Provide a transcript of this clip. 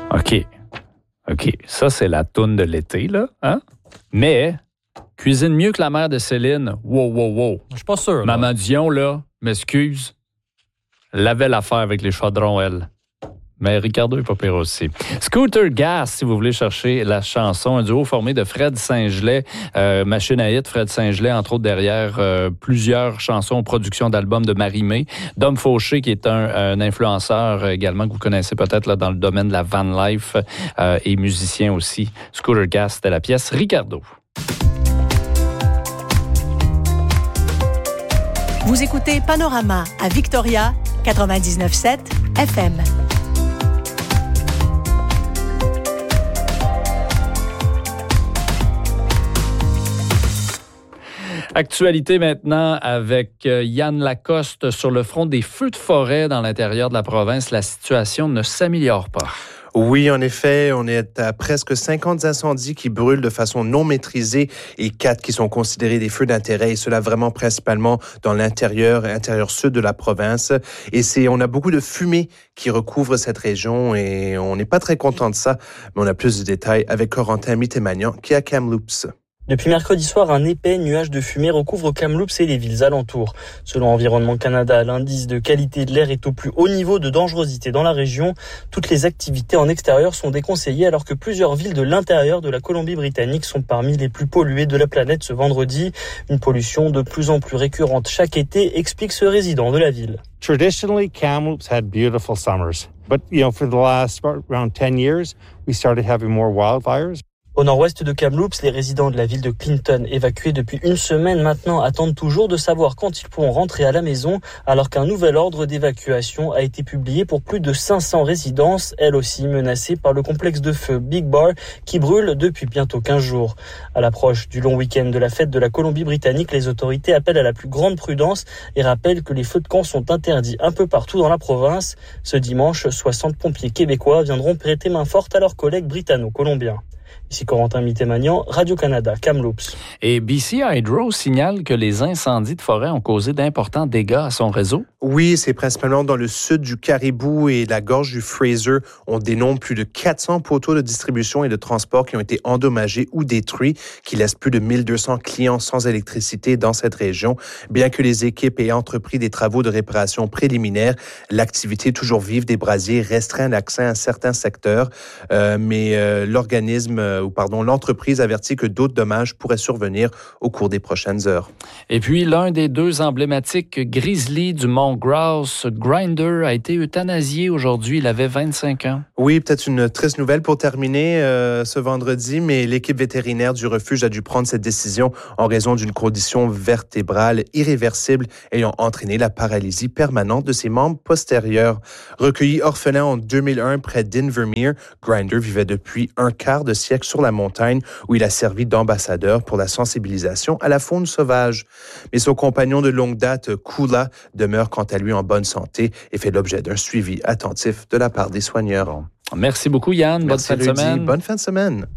OK. Ça, c'est la toune de l'été, là. Hein? Mais, cuisine mieux que la mère de Céline. Wow. Je suis pas sûr. Là. Maman Dion, là, m'excuse, lavait l'affaire avec les chaudrons, elle. Mais Ricardo est pas pire aussi. Scooter Gas, si vous voulez chercher la chanson, un duo formé de Fred Saint-Gelais, machine à hit, Fred Saint-Gelais, entre autres derrière plusieurs chansons, production d'albums de Marie-Mé. Dom Fauché, qui est un influenceur également que vous connaissez peut-être là, dans le domaine de la van life et musicien aussi. Scooter Gas, c'était la pièce Ricardo. Vous écoutez Panorama à Victoria, 99.7 FM. Actualité maintenant avec Yann Lacoste sur le front des feux de forêt dans l'intérieur de la province. La situation ne s'améliore pas. Oui, en effet, on est à presque 50 incendies qui brûlent de façon non maîtrisée et 4 qui sont considérés des feux d'intérêt, et cela vraiment principalement dans l'intérieur sud de la province. Et on a beaucoup de fumée qui recouvre cette région et on n'est pas très content de ça, mais on a plus de détails avec Corentin Mittemagnan qui est à Kamloops. Depuis mercredi soir, un épais nuage de fumée recouvre Kamloops et les villes alentours. Selon Environnement Canada, l'indice de qualité de l'air est au plus haut niveau de dangerosité dans la région. Toutes les activités en extérieur sont déconseillées alors que plusieurs villes de l'intérieur de la Colombie-Britannique sont parmi les plus polluées de la planète ce vendredi. Une pollution de plus en plus récurrente chaque été, explique ce résident de la ville. Traditionally, Kamloops had beautiful summers. But, for the last around 10 years, we started having more wildfires. Au nord-ouest de Kamloops, les résidents de la ville de Clinton, évacués depuis une semaine maintenant, attendent toujours de savoir quand ils pourront rentrer à la maison, alors qu'un nouvel ordre d'évacuation a été publié pour plus de 500 résidences, elles aussi menacées par le complexe de feu Big Bar, qui brûle depuis bientôt 15 jours. À l'approche du long week-end de la fête de la Colombie-Britannique, les autorités appellent à la plus grande prudence et rappellent que les feux de camp sont interdits un peu partout dans la province. Ce dimanche, 60 pompiers québécois viendront prêter main forte à leurs collègues britanno-colombiens. Ici Corentin Mittemagnan, Radio-Canada, Kamloops. Et BC Hydro signale que les incendies de forêt ont causé d'importants dégâts à son réseau. Oui, c'est principalement dans le sud du Caribou et la gorge du Fraser. On dénombre plus de 400 poteaux de distribution et de transport qui ont été endommagés ou détruits, qui laissent plus de 1200 clients sans électricité dans cette région. Bien que les équipes aient entrepris des travaux de réparation préliminaires, l'activité toujours vive des brasiers restreint l'accès à certains secteurs. Mais l'entreprise avertit que d'autres dommages pourraient survenir au cours des prochaines heures. Et puis, l'un des deux emblématiques grizzlies du Mont Grouse, Grinder, a été euthanasié aujourd'hui. Il avait 25 ans. Oui, peut-être une triste nouvelle pour terminer ce vendredi, mais l'équipe vétérinaire du refuge a dû prendre cette décision en raison d'une condition vertébrale irréversible ayant entraîné la paralysie permanente de ses membres postérieurs. Recueilli orphelin en 2001 près d'Invermere, Grinder vivait depuis un quart de siècle sur la montagne où il a servi d'ambassadeur pour la sensibilisation à la faune sauvage. Mais son compagnon de longue date, Kula, demeure quant à lui en bonne santé et fait l'objet d'un suivi attentif de la part des soigneurs. Merci beaucoup, Yann. Merci, bonne fin de semaine. Bonne fin de semaine.